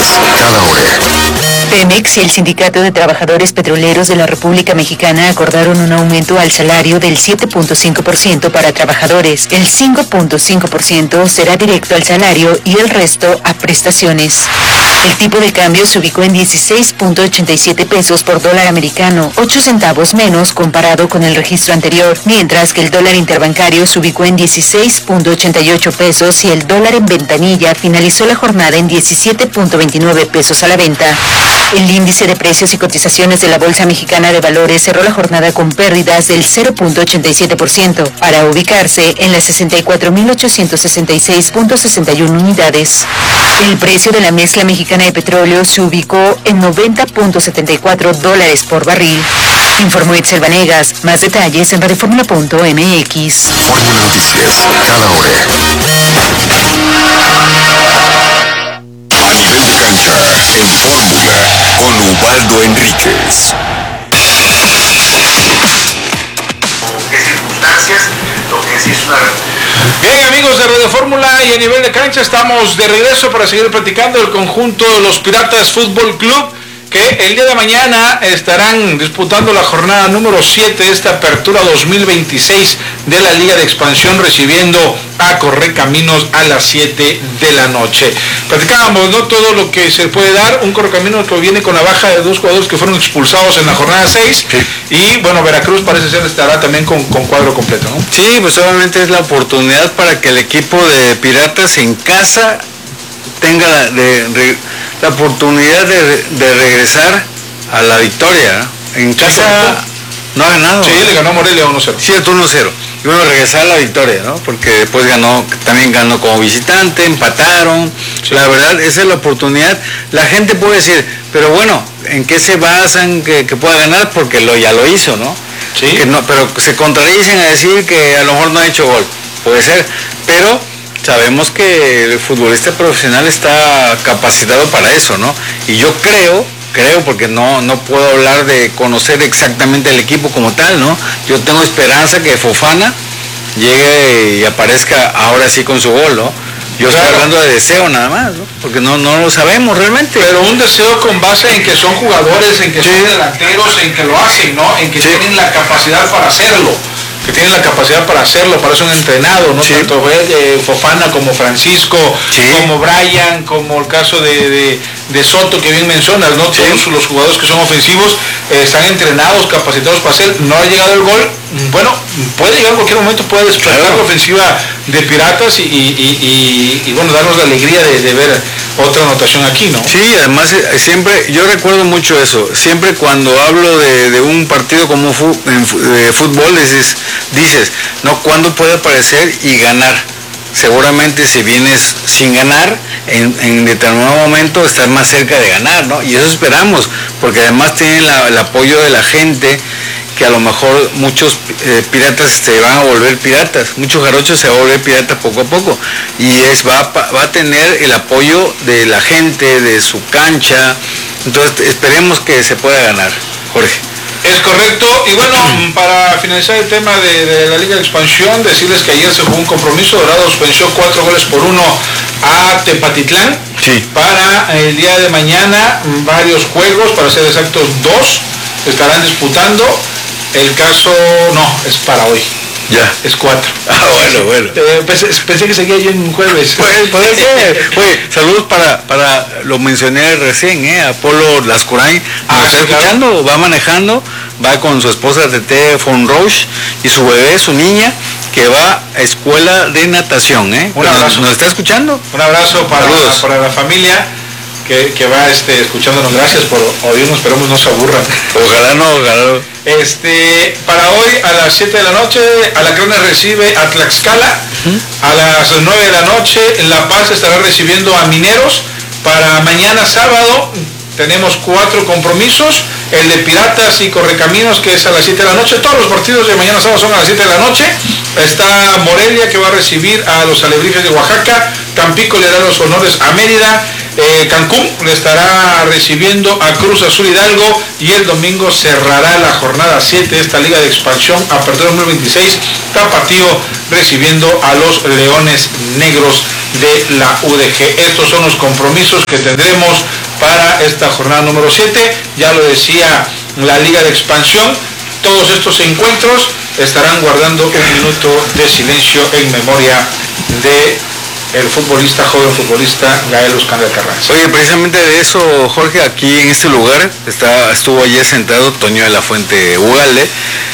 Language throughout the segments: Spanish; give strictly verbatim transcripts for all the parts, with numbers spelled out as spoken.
cada hora. Pemex y el Sindicato de Trabajadores Petroleros de la República Mexicana acordaron un aumento al salario del siete punto cinco por ciento para trabajadores. El cinco punto cinco por ciento será directo al salario y el resto a prestaciones. El tipo de cambio se ubicó en dieciséis punto ochenta y siete pesos por dólar americano, ocho centavos menos comparado con el registro anterior, mientras que el dólar interbancario se ubicó en dieciséis punto ochenta y ocho pesos y el dólar en ventanilla finalizó la jornada en diecisiete punto veintinueve pesos a la venta. El índice de precios y cotizaciones de la Bolsa Mexicana de Valores cerró la jornada con pérdidas del cero punto ochenta y siete por ciento, para ubicarse en las sesenta y cuatro mil ochocientos sesenta y seis punto sesenta y uno unidades. El precio de la mezcla mexicana de petróleo se ubicó en noventa punto setenta y cuatro dólares por barril. Informó Itzel Vanegas. Más detalles en radioformula punto m x. Fórmula Noticias, cada hora. A nivel de cancha, en Fórmula, con Ubaldo Enríquez. ¿Qué circunstancias? Lo que sí es una... Bien, amigos de Radio Fórmula, y a nivel de cancha estamos de regreso para seguir platicando del conjunto de los Piratas Fútbol Club, que el día de mañana estarán disputando la jornada número siete de esta apertura dos mil veintiséis de la Liga de Expansión, recibiendo a Correcaminos a las siete de la noche. Platicábamos, ¿no?, todo lo que se puede dar. Un Correcaminos que viene con la baja de dos jugadores que fueron expulsados en la jornada seis, sí. Y bueno, Veracruz parece ser estará también con, con cuadro completo, ¿no? Sí, pues obviamente es la oportunidad para que el equipo de Piratas en casa tenga la, de, de, la oportunidad de, de regresar a la victoria. En casa no ha ganado. Sí, le ganó a Morelia uno cero. Cierto, uno cero. Y bueno, regresar a la victoria, ¿no? Porque después ganó, también ganó como visitante, empataron. Sí. La verdad, esa es la oportunidad. La gente puede decir, pero bueno, ¿en qué se basan que, que pueda ganar? Porque lo, ya lo hizo, ¿no? Sí. Que no, pero se contradicen a decir que a lo mejor no ha hecho gol. Puede ser, pero sabemos que el futbolista profesional está capacitado para eso, ¿no? Y yo creo, creo porque no, no puedo hablar de conocer exactamente el equipo como tal, ¿no? Yo tengo esperanza que Fofana llegue y aparezca ahora sí con su gol, ¿no? Yo claro. Estoy hablando de deseo nada más, ¿no? Porque no, no lo sabemos realmente. Pero un deseo con base en que son jugadores, en que sí. son delanteros, en que lo hacen, ¿no? En que sí. tienen la capacidad para hacerlo. Que tienen la capacidad para hacerlo, para eso un entrenado, ¿no? Sí. Tanto eh, Fofana como Francisco, sí. como Brian, como el caso de, de, de Soto, que bien mencionas, ¿no? Sí. Todos los jugadores que son ofensivos eh, están entrenados, capacitados para hacer. No ha llegado el gol, bueno, puede llegar en cualquier momento, puede despertar claro. la ofensiva de Piratas y, y, y, y, y bueno, darnos la alegría de, de ver otra anotación aquí, ¿no? Sí, además siempre, yo recuerdo mucho eso, siempre cuando hablo de, de un partido como fu, en, de fútbol, dices, dices, no, ¿cuándo puede aparecer y ganar? Seguramente si vienes sin ganar, en, en determinado momento estás más cerca de ganar, ¿no? Y eso esperamos, porque además tienen la, el apoyo de la gente, que a lo mejor muchos eh, piratas se van a volver piratas, muchos jarochos se van a volver piratas poco a poco, y es va, va a tener el apoyo de la gente, de su cancha, entonces esperemos que se pueda ganar, Jorge. Es correcto, y bueno, para finalizar el tema de, de la Liga de Expansión, decirles que ayer se jugó un compromiso. Dorados venció cuatro goles por uno a Tepatitlán. Sí. Para el día de mañana, varios juegos, para ser exactos dos, estarán disputando. El caso, no, es para hoy. Ya. Es cuatro. Ah, bueno, bueno. Eh, pensé, pensé que seguía yo en jueves. Puede, puede ser. Oye, saludos para, para, lo mencioné recién, ¿eh? Apolo Lascurain. Ah, está escuchando, claro. Va manejando, va con su esposa Tete Fonroche y su bebé, su niña, que va a escuela de natación, ¿eh? Un abrazo. ¿Nos, ¿nos está escuchando? Un abrazo para, la, para la familia que, que va este, escuchándonos. Gracias por oírnos, esperamos no se aburran. Ojalá no, ojalá no. Este, para hoy a las siete de la noche, Alacranes recibe a Tlaxcala. Uh-huh. A las nueve de la noche, La Paz estará recibiendo a Mineros. Para mañana sábado tenemos cuatro compromisos. El de Piratas y Correcaminos, que es a las siete de la noche. Todos los partidos de mañana sábado son a las siete de la noche. Está Morelia, que va a recibir a los Alebrijes de Oaxaca. Tampico le dará los honores a Mérida. Eh, Cancún le estará recibiendo a Cruz Azul Hidalgo, y el domingo cerrará la jornada siete de esta Liga de Expansión, apertura dos mil veintiséis, Tapatío recibiendo a los Leones Negros de la U D G. Estos son los compromisos que tendremos para esta jornada número siete. Ya lo decía la Liga de Expansión, todos estos encuentros estarán guardando un minuto de silencio en memoria de el futbolista, joven futbolista Gael Uscanga Carranza. Oye, precisamente de eso, Jorge, aquí en este lugar está, estuvo ayer sentado Toño de la Fuente Ugalde,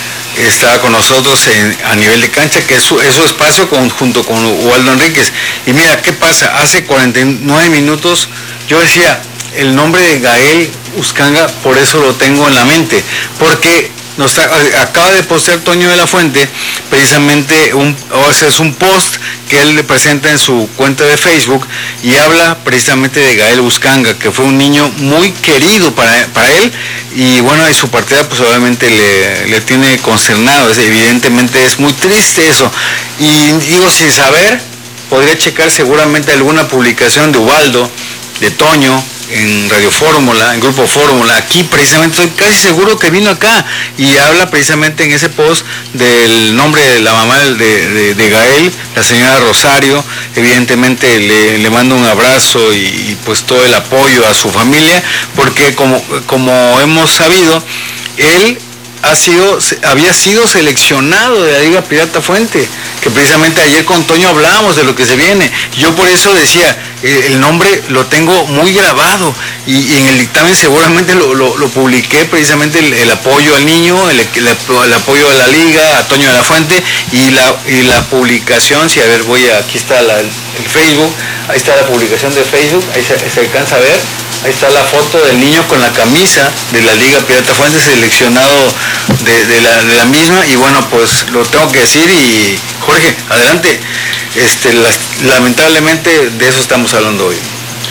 estaba con nosotros en, a nivel de cancha, que es su, es su espacio con, junto con Ubaldo Enríquez. Y mira, ¿qué pasa? Hace cuarenta y nueve minutos yo decía, el nombre de Gael Uscanga, por eso lo tengo en la mente, porque nos acaba de postear Toño de la Fuente precisamente un, o sea, es un post que él le presenta en su cuenta de Facebook y habla precisamente de Gael Uscanga, que fue un niño muy querido para, para él, y bueno, y su partida pues obviamente le, le tiene consternado, es, evidentemente es muy triste eso, y digo, sin saber, podría checar seguramente alguna publicación de Ubaldo, de Toño, en Radio Fórmula, en Grupo Fórmula, aquí precisamente, estoy casi seguro que vino acá y habla precisamente en ese post del nombre de la mamá de, de, de Gael, la señora Rosario. Evidentemente le, le mando un abrazo y, y pues todo el apoyo a su familia, porque como, como hemos sabido, él ha sido, había sido seleccionado de la Liga Pirata Fuente, que precisamente ayer con Toño hablábamos de lo que se viene. Yo por eso decía, eh, el nombre lo tengo muy grabado, y, y en el dictamen seguramente lo, lo, lo publiqué, precisamente el, el apoyo al niño, el, el, el apoyo a la Liga, a Toño de la Fuente, y la, y la publicación, si a ver, voy a, aquí está la, el, el Facebook, ahí está la publicación de Facebook, ahí se, se alcanza a ver. Ahí está la foto del niño con la camisa de la Liga Pirata Fuente, seleccionado de, de, la, de la misma, y bueno, pues lo tengo que decir. Y Jorge, adelante. Este, las, lamentablemente de eso estamos hablando hoy.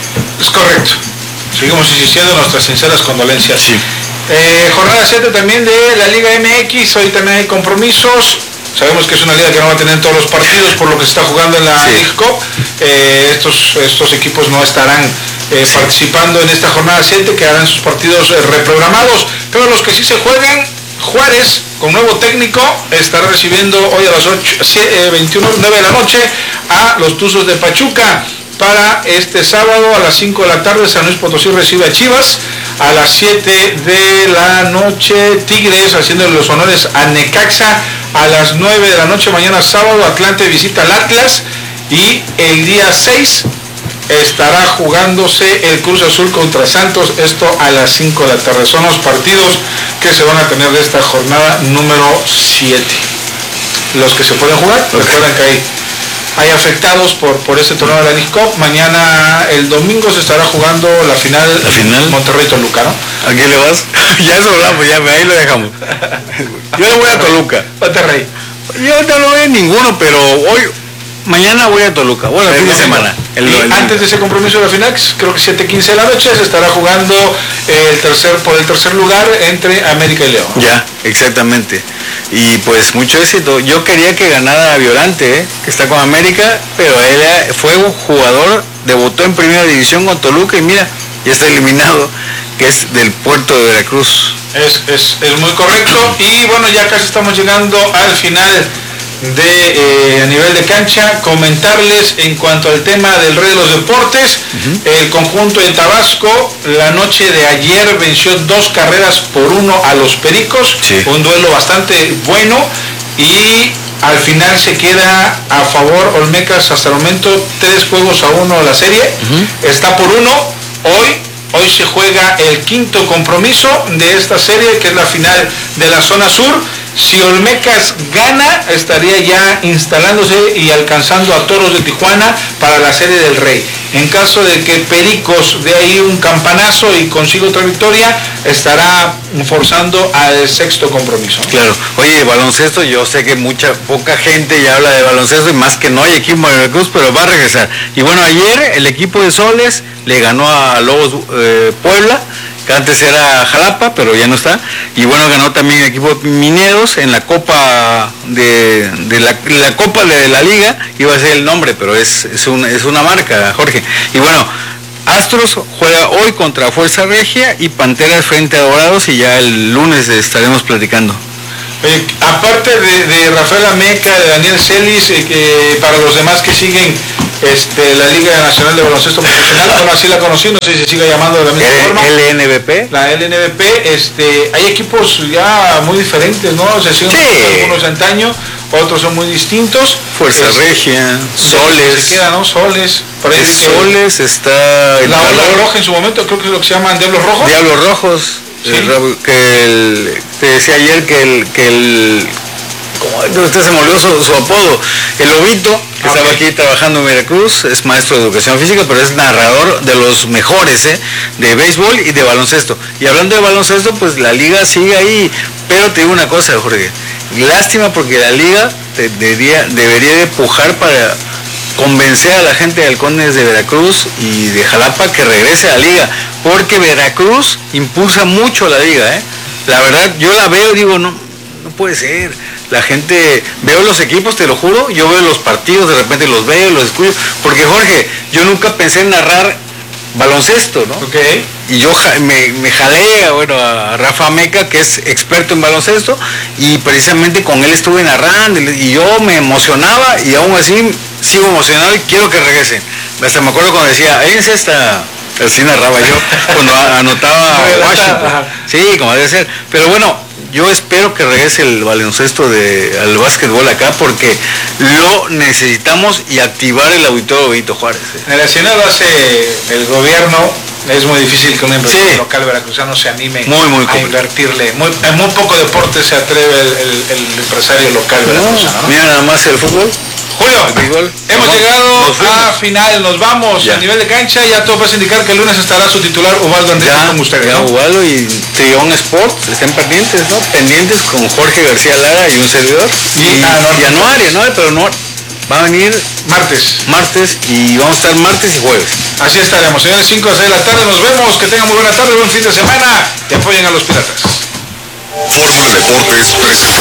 Es correcto. Seguimos insistiendo nuestras sinceras condolencias. Sí. Eh, jornada siete también de la Liga M X, hoy también hay compromisos. Sabemos que es una liga que no va a tener todos los partidos por lo que se está jugando en la sí. League Cup. Eh, estos, estos equipos no estarán eh, sí. participando en esta jornada siete, que harán sus partidos eh, reprogramados, pero los que sí se juegan, Juárez, con nuevo técnico, estará recibiendo hoy a las ocho, veintiuno, nueve de la noche a los Tuzos de Pachuca. Para este sábado a las cinco de la tarde, San Luis Potosí recibe a Chivas. A las siete de la noche, Tigres haciendo los honores a Necaxa. A las nueve de la noche, mañana sábado, Atlante visita al Atlas. Y el día seis estará jugándose el Cruz Azul contra Santos, esto a las cinco de la tarde. Son los partidos que se van a tener de esta jornada número siete. Los que se pueden jugar, recuerden que hay, hay afectados por, por este torneo de la League Cup. Mañana, el domingo, se estará jugando la final, ¿La final? Monterrey-Toluca, ¿no? ¿A quién le vas? Ya eso hablamos, ya ahí lo dejamos. Yo le voy a Toluca. Monterrey. Yo no lo veo en ninguno, pero hoy... Mañana voy a Toluca, bueno, el fin de semana. El, y el, antes de ese compromiso de la final, creo que siete quince de la noche, se estará jugando el tercer por el tercer lugar entre América y León. Ya, exactamente. Y pues mucho éxito. Yo quería que ganara Violante, ¿eh? que está con América, pero él fue un jugador, debutó en primera división con Toluca y mira, ya está eliminado, que es del puerto de Veracruz. Es, es, es muy correcto. Y bueno, ya casi estamos llegando al final de eh, a nivel de cancha. Comentarles en cuanto al tema del Rey de los Deportes, uh-huh. el conjunto de Tabasco la noche de ayer venció dos carreras por uno a los Pericos, sí. un duelo bastante bueno, y al final se queda a favor Olmecas hasta el momento, tres juegos a uno la serie, uh-huh. está por uno. Hoy Hoy se juega el quinto compromiso de esta serie, que es la final de la zona sur. Si Olmecas gana, estaría ya instalándose y alcanzando a Toros de Tijuana para la serie del Rey. En caso de que Pericos dé ahí un campanazo y consiga otra victoria, estará forzando al sexto compromiso. Claro. Oye, baloncesto, yo sé que mucha, poca gente ya habla de baloncesto, y más que no hay equipo de Veracruz, pero va a regresar. Y bueno, ayer el equipo de Soles le ganó a Lobos eh, Puebla, que antes era Jalapa, pero ya no está. Y bueno, ganó también el equipo Mineros en la Copa de, de la, la Copa de la Liga, iba a ser el nombre, pero es, es, un, es una marca, Jorge. Y bueno, Astros juega hoy contra Fuerza Regia y Panteras frente a Dorados, y ya el lunes estaremos platicando. Oye, aparte de, de Rafael Ameca, de Daniel Celis, eh, que para los demás que siguen Este, la Liga Nacional de Baloncesto Profesional, bueno, así la conocí, no sé si se sigue llamando de la misma forma. L N B P. La L N B P, este, hay equipos ya muy diferentes, ¿no? Se siguen Sí. algunos de antaño, otros son muy distintos. Fuerza Es- Regia, Soles. Se queda, ¿no? Soles. Por ahí Es que- Soles, está el La Ola Calor, Roja en su momento, creo que es lo que se llaman Diablos Rojos. Diablos Rojos. Sí. el Rabo- que el, te decía ayer que el, que el como usted se me olvidó su, su apodo, el Lobito, que Ok. estaba aquí trabajando en Veracruz, es maestro de educación física, pero es narrador de los mejores, ¿eh? De béisbol y de baloncesto. Y hablando de baloncesto, pues la liga sigue ahí, pero te digo una cosa, Jorge, lástima porque la liga te- debería, debería de pujar para convencer a la gente de Halcones de Veracruz y de Jalapa que regrese a la liga, porque Veracruz impulsa mucho a la liga, ¿eh? La verdad, yo la veo y digo, no, no puede ser. La gente, veo los equipos, te lo juro, yo veo los partidos, de repente los veo, los escucho, porque Jorge, yo nunca pensé en narrar baloncesto, ¿no? Ok. Y yo ja- me, me jalé bueno, a Rafa Meca, que es experto en baloncesto, y precisamente con él estuve narrando, y y yo me emocionaba, y aún así sigo emocionado y quiero que regresen. Hasta me acuerdo cuando decía, es esta, así narraba yo, cuando a- anotaba Washington. Ajá. Sí, como debe ser. Pero bueno, yo espero que regrese el baloncesto de, al básquetbol acá, porque lo necesitamos y activar el auditorio Benito Juárez. ¿eh? En la escena lo hace el gobierno, es muy difícil que un empresario Sí. local veracruzano se anime Muy, muy a complicado. invertirle. Muy, en muy poco deporte se atreve el, el- el empresario local veracruzano, ¿no? Mira nada más el fútbol. Julio, El béisbol. hemos Nos- llegado nos fuimos. a final, nos vamos Ya. a nivel de cancha, ya todo parece indicar que el lunes estará su titular Ubaldo Enrique Ya, con ustedes, ya ¿no? Ubaldo y Trión Sports estén pendientes, ¿no? Pendientes con Jorge García Lara y un servidor. Y Y, Anuar. y Anuar, y Anuar, pero no va a venir Martes. martes y vamos a estar martes y jueves. Así estaremos, señores, cinco a seis de la tarde, nos vemos, que tengan muy buena tarde, buen fin de semana y apoyen a los piratas. Fórmula Deportes presentó.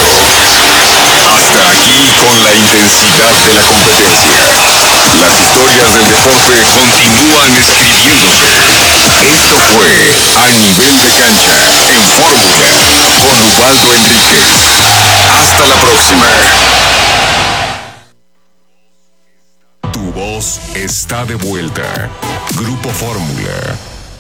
Hasta aquí con la intensidad de la competencia. Las historias del deporte continúan escribiéndose. Esto fue A Nivel de Cancha en Fórmula con Ubaldo Enríquez. Hasta la próxima. Tu voz está de vuelta. Grupo Fórmula.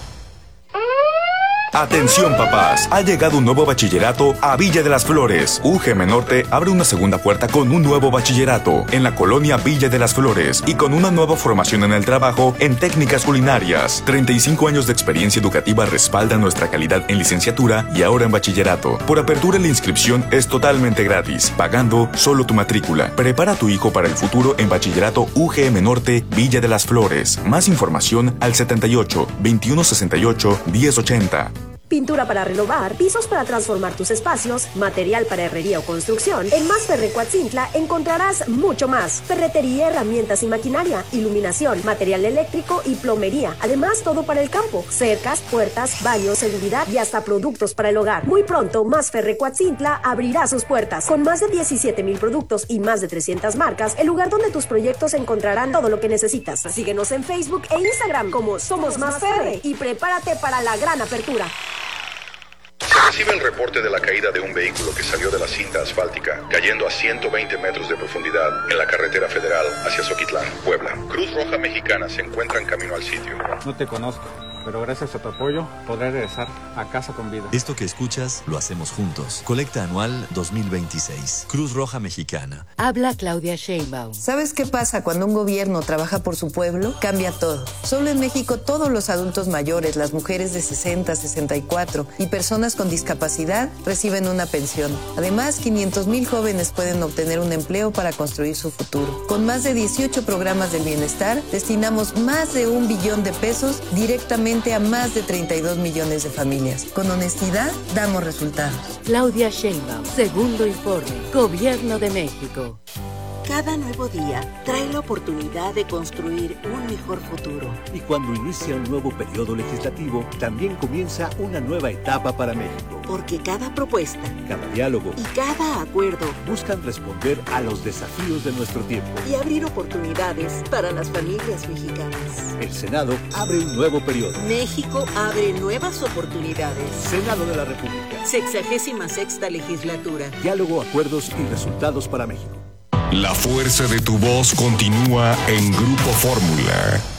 Atención papás, ha llegado un nuevo bachillerato a Villa de las Flores. U G M Norte abre una segunda puerta con un nuevo bachillerato en la colonia Villa de las Flores y con una nueva formación en el trabajo en técnicas culinarias. treinta y cinco años de experiencia educativa respaldan nuestra calidad en licenciatura y ahora en bachillerato. Por apertura la inscripción es totalmente gratis, pagando solo tu matrícula. Prepara a tu hijo para el futuro en bachillerato U G M Norte Villa de las Flores. Más información al setenta y ocho, veintiuno sesenta y ocho, diez ochenta. Pintura para renovar, pisos para transformar tus espacios, material para herrería o construcción. En Más Ferre Coatzintla encontrarás mucho más. Ferretería, herramientas y maquinaria, iluminación, material eléctrico y plomería. Además, todo para el campo. Cercas, puertas, baños, seguridad y hasta productos para el hogar. Muy pronto, Más Ferre Coatzintla abrirá sus puertas. Con más de diecisiete mil productos y más de trescientas marcas, el lugar donde tus proyectos encontrarán todo lo que necesitas. Síguenos en Facebook e Instagram como Somos Más Ferre y prepárate para la gran apertura. Se recibe el reporte de la caída de un vehículo que salió de la cinta asfáltica, cayendo a ciento veinte metros de profundidad en la carretera federal hacia Zoquitlán, Puebla. Cruz Roja Mexicana se encuentra en camino al sitio. No te conozco, pero gracias a tu apoyo podré regresar a casa con vida. Esto que escuchas lo hacemos juntos. Colecta anual dos mil veintiséis. Cruz Roja Mexicana. Habla Claudia Sheinbaum. ¿Sabes qué pasa cuando un gobierno trabaja por su pueblo? Cambia todo. Solo en México todos los adultos mayores, las mujeres de sesenta, sesenta y cuatro y personas con discapacidad reciben una pensión. Además, quinientos mil jóvenes pueden obtener un empleo para construir su futuro. Con más de dieciocho programas del bienestar, destinamos más de un billón de pesos directamente a más de treinta y dos millones de familias. Con honestidad, damos resultados. Claudia Sheinbaum, segundo informe, Gobierno de México. Cada nuevo día trae la oportunidad de construir un mejor futuro. Y cuando inicia un nuevo periodo legislativo, también comienza una nueva etapa para México. Porque cada propuesta, cada diálogo y cada acuerdo buscan responder a los desafíos de nuestro tiempo y abrir oportunidades para las familias mexicanas. El Senado abre un nuevo periodo. México abre nuevas oportunidades. Senado de la República. Sexagésima sexta legislatura. Diálogo, acuerdos y resultados para México. La fuerza de tu voz continúa en Grupo Fórmula.